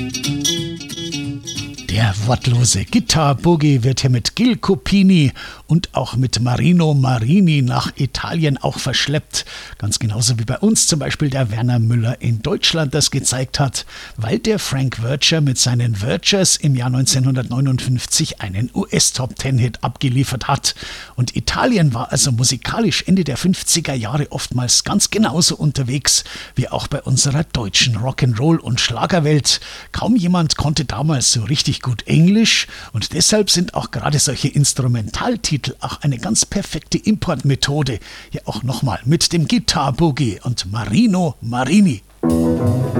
Der wortlose Gitarre-Boogie wird hier mit Gil Cupini und auch mit Marino Marini nach Italien auch verschleppt. Ganz genauso wie bei uns zum Beispiel der Werner Müller in Deutschland das gezeigt hat, weil der Frank Verger mit seinen Vergers im Jahr 1959 einen US-Top-10-Hit abgeliefert hat. Und Italien war also musikalisch Ende der 50er Jahre oftmals ganz genauso unterwegs wie auch bei unserer deutschen Rock'n'Roll- und Schlagerwelt. Kaum jemand konnte damals so richtig gut Englisch und deshalb sind auch gerade solche Instrumentaltitel auch eine ganz perfekte Importmethode. Ja auch nochmal mit dem Gitarre-Boogie und Marino Marini.